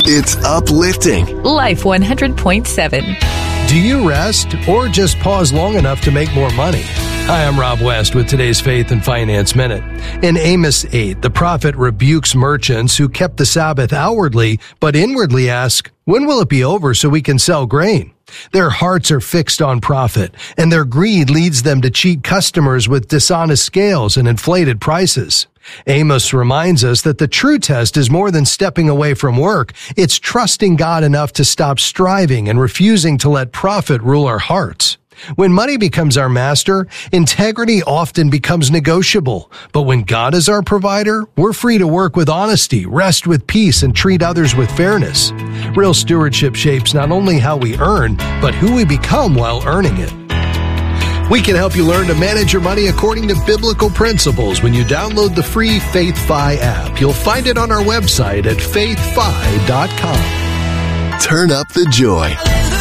It's uplifting. Life 100.7. Do you rest or just pause long enough to make more money? Hi, I'm Rob West with today's Faith and Finance Minute. In Amos 8, the prophet rebukes merchants who kept the Sabbath outwardly, but inwardly ask, when will it be over so we can sell grain? Their hearts are fixed on profit, and their greed leads them to cheat customers with dishonest scales and inflated prices. Amos reminds us that the true test is more than stepping away from work. It's trusting God enough to stop striving and refusing to let profit rule our hearts. When money becomes our master, integrity often becomes negotiable. But when God is our provider, we're free to work with honesty, rest with peace, and treat others with fairness. Real stewardship shapes not only how we earn, but who we become while earning it. We can help you learn to manage your money according to biblical principles when you download the free FaithFi app. You'll find it on our website at faithfi.com. Turn up the joy.